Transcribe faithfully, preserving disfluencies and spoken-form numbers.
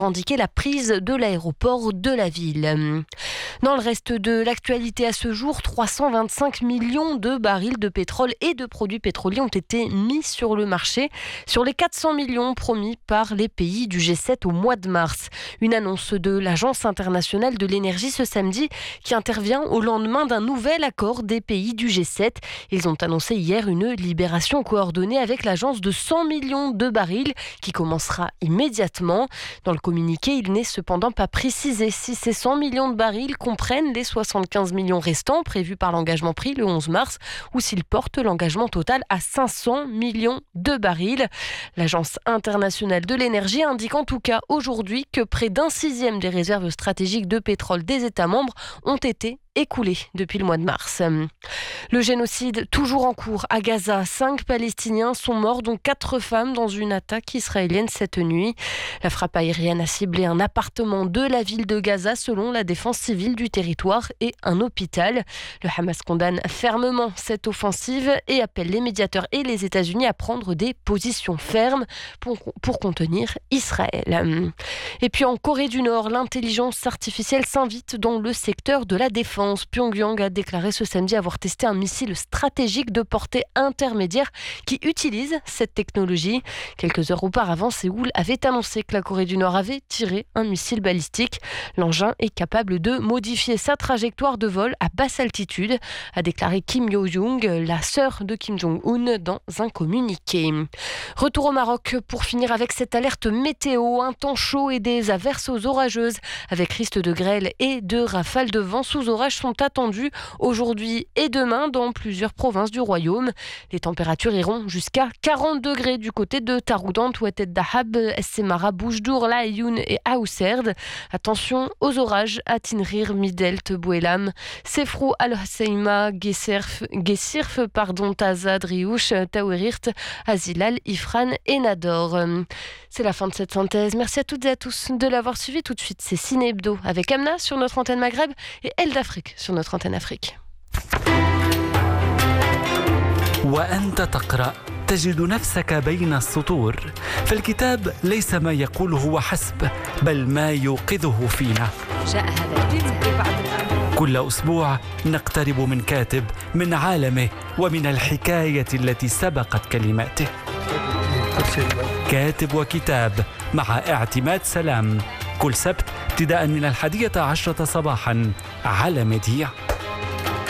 indiqué la prise de l'aéroport de la ville. Dans le reste de l'actualité à ce jour, trois cent vingt-cinq millions de barils de pétrole et de produits pétroliers ont été mis sur le marché sur les quatre cents millions promis par les pays du G sept au mois de mars. Une annonce de l'Agence internationale de l'énergie ce samedi qui intervient au lendemain d'un nouvel accord des pays du G sept. Ils ont annoncé hier une libération coordonnée avec l'agence de cent millions de barils qui commencera immédiatement. Dans le communiqué, il n'est cependant pas précisé si ces cent millions de barils comprennent les soixante-quinze millions restants prévus par l'engagement pris le onze mars ou s'ils portent l'engagement total à cinq cents millions de barils. L'Agence internationale de l'énergie indique en tout cas aujourd'hui que près d'un sixième des réserves stratégiques de pétrole des États membres ont été écoulé depuis le mois de mars. Le génocide toujours en cours à Gaza. Cinq Palestiniens sont morts, dont quatre femmes dans une attaque israélienne cette nuit. La frappe aérienne a ciblé un appartement de la ville de Gaza selon la défense civile du territoire et un hôpital. Le Hamas condamne fermement cette offensive et appelle les médiateurs et les États-Unis à prendre des positions fermes pour, pour contenir Israël. Et puis en Corée du Nord, l'intelligence artificielle s'invite dans le secteur de la défense. Pyongyang a déclaré ce samedi avoir testé un missile stratégique de portée intermédiaire qui utilise cette technologie. Quelques heures auparavant, Séoul avait annoncé que la Corée du Nord avait tiré un missile balistique. L'engin est capable de modifier sa trajectoire de vol à basse altitude, a déclaré Kim Yo-jong, la sœur de Kim Jong-un, dans un communiqué. Retour au Maroc pour finir avec cette alerte météo. Un temps chaud et des averses orageuses avec risque de grêle et de rafales de vent sous orage sont attendus aujourd'hui et demain dans plusieurs provinces du royaume. Les températures iront jusqu'à quarante degrés du côté de Taroudant, Ouatet Dahab, Essemara, Boujdour, Laayoun et Aousserd. Attention aux orages à Tinrir, Midelt, Bouelam, Sefrou, Al-Husseima, Gessirf, pardon, Taza, Driouch, Taouerirt, Azilal, Ifran et Nador. C'est la fin de cette synthèse. Merci à toutes et à tous de l'avoir suivi. Tout de suite, c'est Ciné Hebdo avec Amna sur notre antenne Maghreb et Elle d'Afrique sur notre antenne Afrique. وأنت تقرأ تجد نفسك بين السطور فالكتاب ليس ما يقوله وحسب بل ما يوقظه فينا. جاء هذا الجزء بعد الآن. كل أسبوع نقترب من كاتب من عالمه ومن الحكاية التي سبقت كلماته. كاتب وكتاب مع اعتماد سلام كل سبت ابتداء من الحادية عشرة صباحا على ميديا.